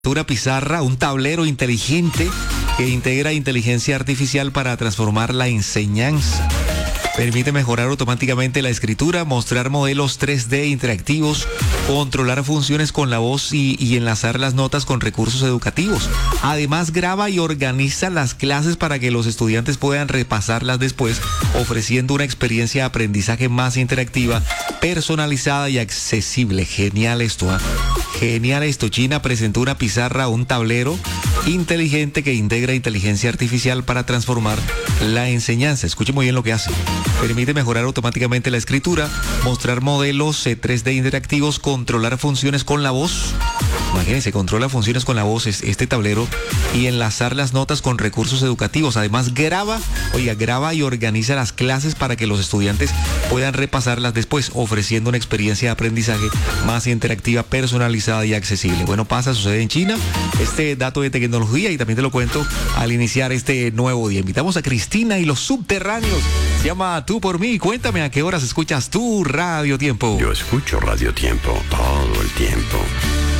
Una pizarra, un tablero inteligente que integra inteligencia artificial para transformar la enseñanza. Permite mejorar automáticamente la escritura, mostrar modelos 3D interactivos, controlar funciones con la voz y enlazar las notas con recursos educativos. Además, graba y organiza las clases para que los estudiantes puedan repasarlas después, ofreciendo una experiencia de aprendizaje más interactiva, personalizada y accesible. Genial esto, ¿eh? Genial esto. China presentó una pizarra, un tablero inteligente que integra inteligencia artificial para transformar la enseñanza. Escuche muy bien lo que hace. Permite mejorar automáticamente la escritura, mostrar modelos 3D interactivos, controlar funciones con la voz. Imagínense, controla funciones con la voz este tablero y enlazar las notas con recursos educativos. Además, graba y organiza las clases para que los estudiantes puedan repasarlas después, ofreciendo una experiencia de aprendizaje más interactiva, personalizada y accesible. Bueno, sucede en China. Este dato de tecnología, y también te lo cuento al iniciar este nuevo día. Invitamos a Cristina y los Subterráneos. Se llama Tú por mí. Cuéntame a qué horas escuchas tu Radio Tiempo. Yo escucho Radio Tiempo todo el tiempo.